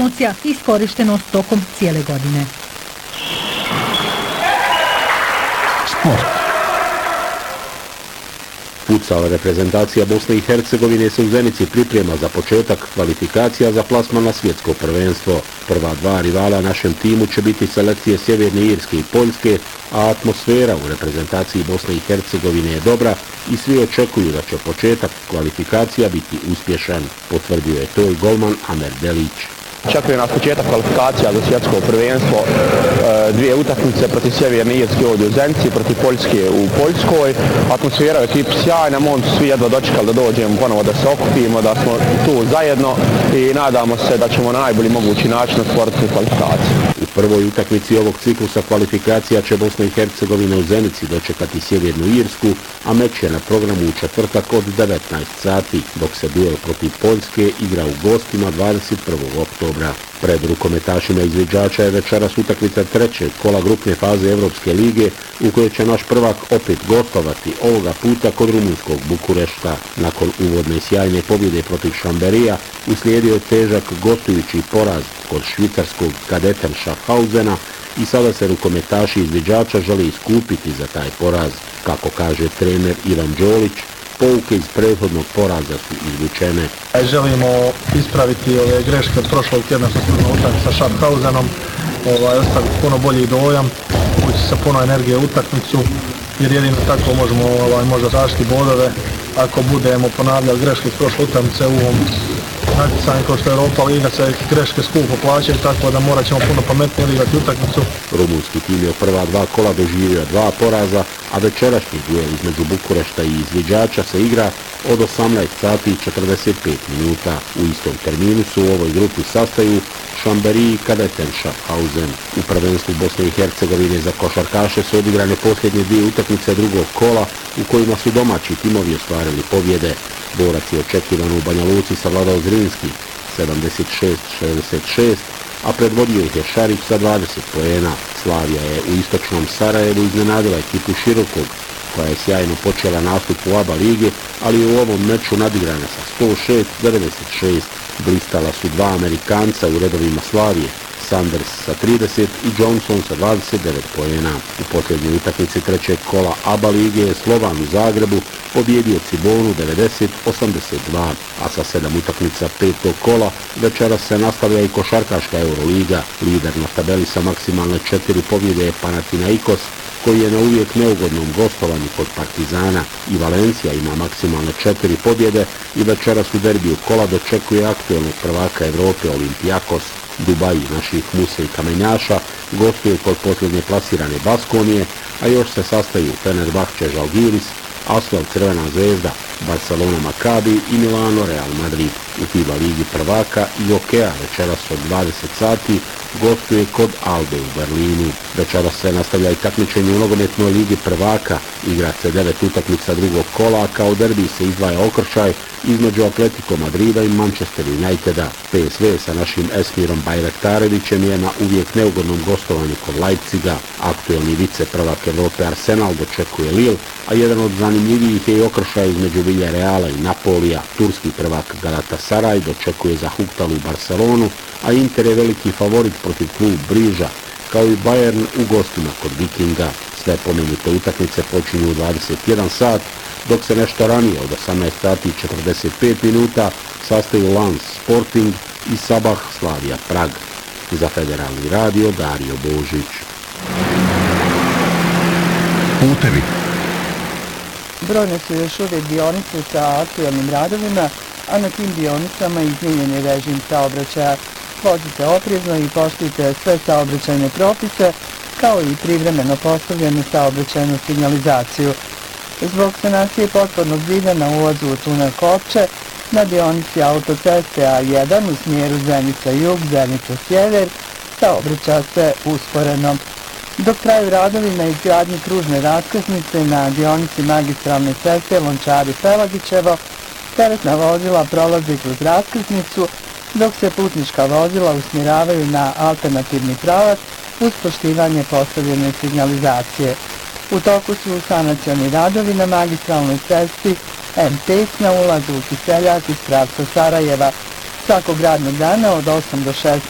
promocija i iskorištenost tokom cijele godine. Sport. Futsal reprezentacija Bosne i Hercegovine se u Zenici priprema za početak kvalifikacija za plasman na svjetsko prvenstvo. Prva dva rivala našem timu će biti selekcije Sjeverne Irske i Poljske, a atmosfera u reprezentaciji Bosne i Hercegovine je dobra i svi očekuju da će početak kvalifikacija biti uspješan, potvrdio je to i golman Amer Delić. Očekuje nas početak kvalifikacija za svjetsko prvenstvo, dvije utakmice protiv Sjeverne Irske ovdje u Zenici, protiv Poljske u Poljskoj. Atmosfera je ekipa sjajna, momci svi jedva dočekali da dođemo ponovo da se okupimo, da smo tu zajedno i nadamo se da ćemo na najbolji mogući način otvoriti kvalifikacije. U prvoj utakmici ovog ciklusa kvalifikacija će Bosna i Hercegovina u Zenici dočekati Sjevernu Irsku, a meč je na programu u četvrtak od 19 sati, dok se duel protiv Poljske igra u gostima 21. oktobra. Pred rukometašima izviđača je večeras utakmica trećeg kola grupne faze Evropske lige, u kojoj će naš prvak opet gostovati, ovoga puta kod rumunskog Bukurešta. Nakon uvodne sjajne pobjede protiv Šamberija uslijedio je težak gostujući poraz kod švicarskog Kadeten Schaffhausena i sada se rukometaši izviđača žele iskupiti za taj poraz. Kako kaže trener Ivan Đolić, pouke iz prethodnog poraza su izvučene. Želimo ispraviti ove greške od prošlog tjedna sa Schaffhausenom, ostaviti puno bolji dojam, ući sa puno energije u utakmicu, jer jedino tako možemo možda zaštiti bodove ako budemo ponavljali greške iz prošle utakmice u ovom natjecanju kao što je Europa Liga, se greške skupo plaćaju, tako da morat ćemo puno pametnije odigrati utakmicu. Rumunski tim je u prva dva kola doživio 2 poraza, a večerašnji duel između Bukurešta i izviđača se igra od 18 sati i 45 minuta. U istom terminu su u ovoj grupi sastaju Šamberij i Kadeten Schaffhausen. U prvenstvu Bosne i Hercegovine za košarkaše su odigrane posljednje dvije utakmice drugog kola u kojima su domaći timovi ostvarili pobjede. Borac je očekivan u Banja Luci savladao Zrinski 76-66, a predvodio ih je Šarić sa 20 poena. Slavija je u istočnom Sarajevu iznenadila ekipu Širokog, koja je sjajno počela nastup u ABA lige, ali je u ovom meču nadigrana sa 106-96. Blistala su dva Amerikanca u redovima Slavije, Sanders sa 30 i Johnson sa 29 poena. U posljednjoj utakmici trećeg kola ABA lige je Slovan u Zagrebu pobjedio Cibonu 90-82, a sa 7 utakmica petog kola večeras se nastavlja i košarkaška Euroliga. Lider na tabeli sa maksimalne 4 pobjede je Panathinaikos, koji je na uvijek neugodnom gostovanju kod Partizana, i Valencija ima maksimalne 4 pobjede i večeras u derbiju kola dočekuje aktuelnog prvaka Evrope Olympiakos. Dubai naših Muse i Kamenjaša gostuje kod posljednje plasirane Baskonije, a još se sastaju Fenerbahče Žalgiris, Asvel Crvena zvezda, Barcelona Maccabi i Milano Real Madrid. U FIBA ligi prvaka i hokeja večeras od 20 sati gostuje kod Albe u Berlinu. Večeras se nastavlja i takmičenje u nogometnoj ligi prvaka, igra se 9 utakmica drugog kola, a kao derbi se izdvaja okršaj između Atletico Madrida i Manchester Uniteda. PSV sa našim Esmirom Bajraktarevićem je na uvijek neugodnom gostovanju kod Leipziga. Aktuelni vice prvak Evrope Arsenal dočekuje Lille, a jedan od zanimljivijih je i okršaj između Villareala i Napolija. Turski prvak Galatasaray dočekuje Zahuktalu Barcelonu, a Inter je veliki favorit protiv klub Briža, kao i Bayern u gostima kod Vikinga. Sve pomenute utakmice počinju u 21 sat, dok se nešto ranije od 18 sati i 45 minuta sastaju Lens Sporting i Sabah Slavia Prag. Za Federalni radio Dario Božić. Putevi. Brojne su još uvijek dionice sa aktualnim radovima, a na tim dionicama izmijenjen je režim saobraćaja. Vozite oprezno i poštujte sve saobraćajne propise, kao i privremeno postavljenu saobraćajnu signalizaciju. Zbog sanacije potpornog zida na ulazu u tunel Kopče, na dionici autoceste A1 u smjeru Zenica-Jug, Zenica-Sjever, saobraća se usporeno. Dok traju radovi na izgradnji kružne raskrsnice na dionici magistralne ceste Lončari-Pelagićevo, teretna vozila prolaze kroz raskrsnicu, dok se putnička vozila usmjeravaju na alternativni pravac uz poštivanje postavljene signalizacije. U toku su sanacioni radovi na magistralnoj cesti M5 na ulazu u Kiseljak iz pravca Sarajeva. Svakog radnog dana od 8 do 16